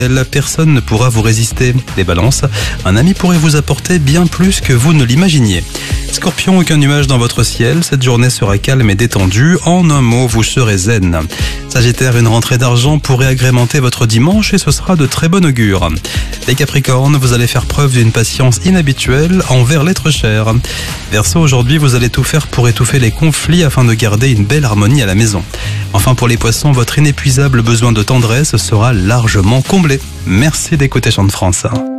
Personne ne pourra vous résister. Les balances, un ami pourrait vous apporter bien plus que vous ne l'imaginiez. Scorpion, aucun nuage dans votre ciel, cette journée sera calme et détendue. En un mot, vous serez zen. Sagittaire, une rentrée d'argent pourrait agrémenter votre dimanche et ce sera de très bon augure. Les Capricornes, vous allez faire preuve d'une patience inhabituelle envers l'être cher. Verseau, aujourd'hui, vous allez tout faire pour étouffer les conflits afin de garder une belle harmonie à la maison. Enfin, pour les Poissons, votre inépuisable besoin de tendresse sera largement comblé. Merci d'écouter Chant de France.